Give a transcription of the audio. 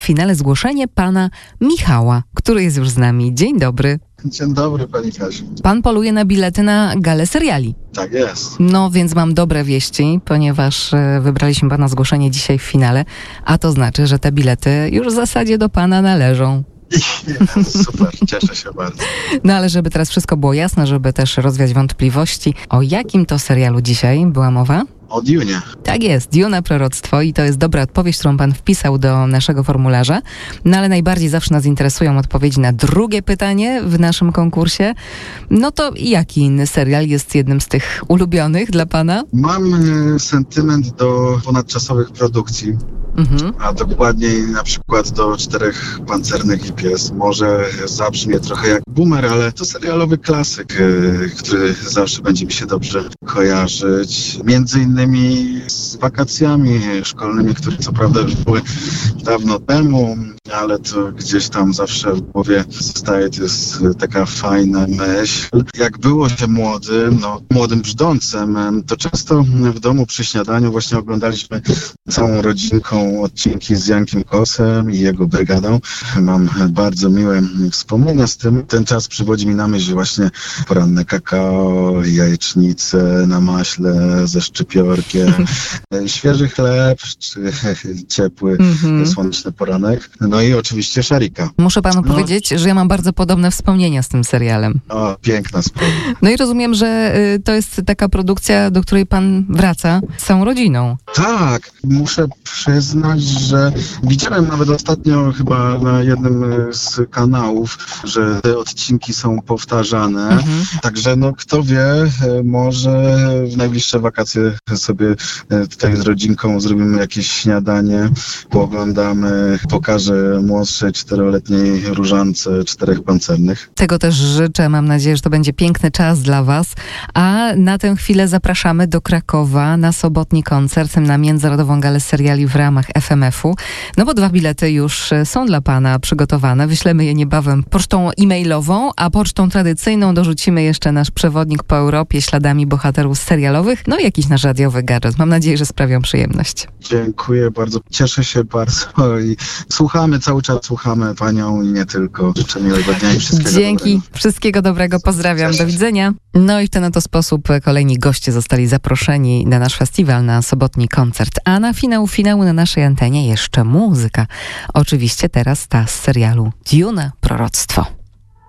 W finale zgłoszenie pana Michała, który jest już z nami. Dzień dobry. Dzień dobry, pani Kasiu. Pan poluje na bilety na galę seriali. Tak jest. No więc mam dobre wieści, ponieważ wybraliśmy pana zgłoszenie dzisiaj w finale, a to znaczy, że te bilety już w zasadzie do pana należą. Super, cieszę się bardzo. No ale żeby teraz wszystko było jasne, żeby też rozwiać wątpliwości, o jakim to serialu dzisiaj była mowa? O Dunie. Tak jest, Duna Proroctwo i to jest dobra odpowiedź, którą pan wpisał do naszego formularza. No ale najbardziej zawsze nas interesują odpowiedzi na drugie pytanie w naszym konkursie. No to jaki inny serial jest jednym z tych ulubionych dla pana? Mam sentyment do ponadczasowych produkcji. A dokładniej na przykład do Czterech pancernych i pies. Może zabrzmie trochę jak boomer, ale to serialowy klasyk, który zawsze będzie mi się dobrze kojarzyć. Między innymi z wakacjami szkolnymi, które co prawda już były dawno temu, ale to gdzieś tam zawsze w głowie zostaje. To jest taka fajna myśl. Jak było się młodym brzdącem, to często w domu przy śniadaniu właśnie oglądaliśmy całą rodzinką odcinki z Jankiem Kosem i jego brygadą. Mam bardzo miłe wspomnienia z tym. Ten czas przywodzi mi na myśl właśnie poranne kakao, jajecznice na maśle ze szczypiorkiem, świeży chleb, czy ciepły, słoneczny poranek. No i oczywiście szarika. Muszę panu powiedzieć, że ja mam bardzo podobne wspomnienia z tym serialem. O, piękna sprawa. No i rozumiem, że to jest taka produkcja, do której pan wraca z całą rodziną. Tak, muszę przyznać, że widziałem nawet ostatnio chyba na jednym z kanałów, że te odcinki są powtarzane. Także kto wie, może w najbliższe wakacje sobie tutaj z rodzinką zrobimy jakieś śniadanie, pooglądamy, pokażę młodszej 4-letniej różance Czterech pancernych. Tego też życzę. Mam nadzieję, że to będzie piękny czas dla was. A na tę chwilę zapraszamy do Krakowa na sobotni koncert na Międzynarodową Galę Seriali w ramach FMF-u. No bo 2 bilety już są dla pana przygotowane. Wyślemy je niebawem pocztą e-mailową, a pocztą tradycyjną dorzucimy jeszcze nasz przewodnik po Europie śladami bohaterów serialowych, no i jakiś nasz radiowy gadżet. Mam nadzieję, że sprawią przyjemność. Dziękuję bardzo. Cieszę się bardzo i cały czas słuchamy panią i nie tylko. Życzę miłego dnia i wszystkiego Dzięki. dobrego. Wszystkiego dobrego. Pozdrawiam. Do widzenia. No i w ten oto sposób kolejni goście zostali zaproszeni na nasz festiwal, na sobotni koncert. A na finału na naszej antenie jeszcze muzyka. Oczywiście teraz ta z serialu Duna Proroctwo.